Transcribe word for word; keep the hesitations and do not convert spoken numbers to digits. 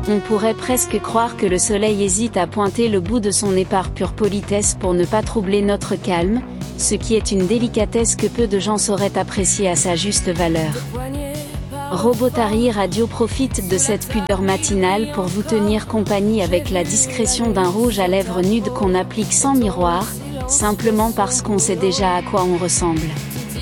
On pourrait presque croire que le soleil hésite à pointer le bout de son nez par pure politesse pour ne pas troubler notre calme, ce qui est une délicatesse que peu de gens sauraient apprécier à sa juste valeur. Robotari Radio profite de cette pudeur matinale pour vous tenir compagnie avec la discrétion d'un rouge à lèvres nude qu'on applique sans miroir, simplement parce qu'on sait déjà à quoi on ressemble.